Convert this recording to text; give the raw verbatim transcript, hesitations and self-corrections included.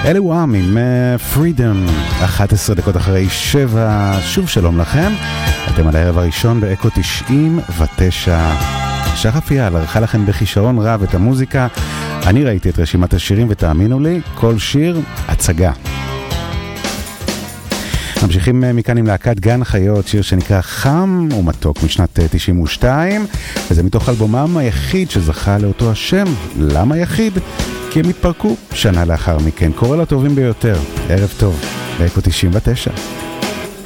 אלה וואם עם פרידום, אחת עשרה דקות אחרי שבע, שוב שלום לכם, אתם על הערב הראשון באקו תשעים ותשע. שחף יעל ערכה לכם בכישרון רב את המוזיקה, אני ראיתי את רשימת השירים ותאמינו לי, כל שיר הצגה. ממשיכים מכאן עם להקת גן חיות, שיר שנקרא חם ומתוק משנת תשעים ושתיים, וזה מתוך אלבומם היחיד שזכה לאותו השם. למה יחיד? כי הם התפרקו שנה לאחר מכן. קורא לטובים ביותר. ערב טוב, באקו תשעים ותשע.